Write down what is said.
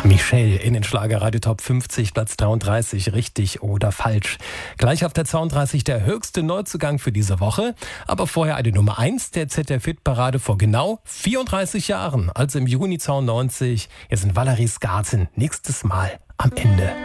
Michelle in den Schlagerradio Top 50, Platz 33, richtig oder falsch. Gleich auf der 32 der höchste Neuzugang für diese Woche. Aber vorher eine Nummer 1 der ZDF-Hit-Parade vor genau 34 Jahren, also im Juni 92. Hier sind Valerie Skarten nächstes Mal am Ende.